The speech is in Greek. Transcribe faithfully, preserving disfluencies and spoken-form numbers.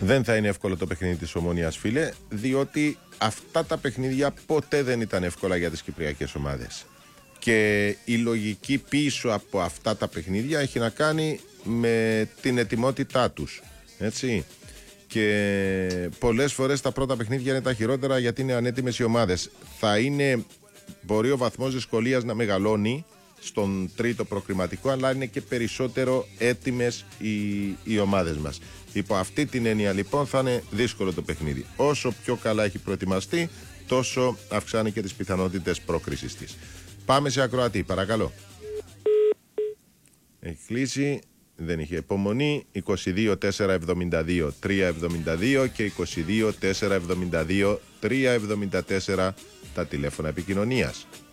Δεν θα είναι εύκολο το παιχνίδι της Ομόνοιας, φίλε, διότι αυτά τα παιχνίδια ποτέ δεν ήταν εύκολα για τις κυπριακές ομάδες. Και η λογική πίσω από αυτά τα παιχνίδια έχει να κάνει με την ετοιμότητά τους. Έτσι. Και πολλές φορές τα πρώτα παιχνίδια είναι τα χειρότερα γιατί είναι ανέτοιμες οι ομάδες. Θα είναι, μπορεί ο βαθμός δυσκολίας να μεγαλώνει στον τρίτο προκριματικό, αλλά είναι και περισσότερο έτοιμες οι, οι ομάδες μας. Υπό αυτή την έννοια λοιπόν θα είναι δύσκολο το παιχνίδι. Όσο πιο καλά έχει προετοιμαστεί, τόσο αυξάνει και τις πιθανότητες πρόκρισης της. Πάμε σε ακροατή, παρακαλώ. Έχει κλείσει, δεν είχε υπομονή. είκοσι δύο τετρακόσια εβδομήντα δύο τριακόσια εβδομήντα δύο και είκοσι δύο τετρακόσια εβδομήντα δύο τριακόσια εβδομήντα τέσσερα τα τηλέφωνα επικοινωνίας.